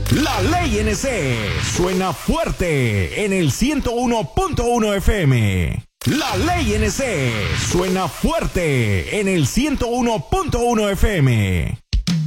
La Ley NC suena fuerte en el 101.1 FM. La Ley NC suena fuerte en el 101.1 FM.